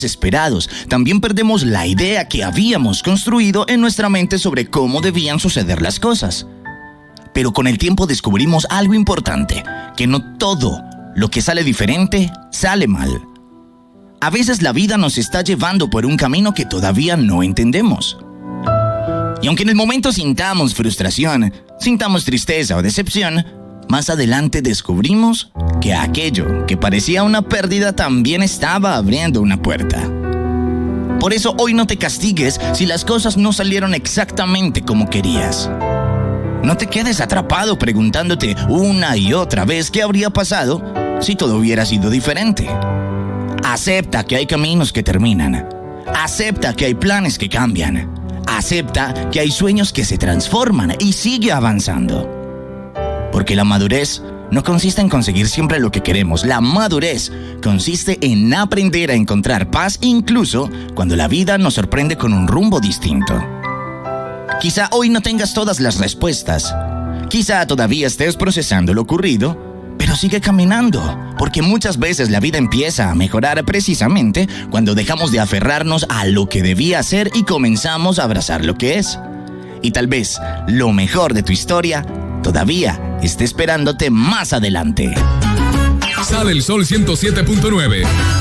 desesperados. También perdemos la idea que habíamos construido en nuestra mente sobre cómo debían suceder las cosas. Pero con el tiempo descubrimos algo importante, que no todo lo que sale diferente sale mal. A veces la vida nos está llevando por un camino que todavía no entendemos. Y aunque en el momento sintamos frustración, sintamos tristeza o decepción, más adelante descubrimos que aquello que parecía una pérdida también estaba abriendo una puerta. Por eso hoy no te castigues si las cosas no salieron exactamente como querías. No te quedes atrapado preguntándote una y otra vez qué habría pasado si todo hubiera sido diferente. Acepta que hay caminos que terminan. Acepta que hay planes que cambian. Acepta que hay sueños que se transforman y sigue avanzando. Porque la madurez no consiste en conseguir siempre lo que queremos. La madurez consiste en aprender a encontrar paz incluso cuando la vida nos sorprende con un rumbo distinto. Quizá hoy no tengas todas las respuestas. Quizá todavía estés procesando lo ocurrido, pero sigue caminando, porque muchas veces la vida empieza a mejorar precisamente cuando dejamos de aferrarnos a lo que debía ser y comenzamos a abrazar lo que es. Y tal vez lo mejor de tu historia todavía esté esperándote más adelante. Sale el Sol 107.9.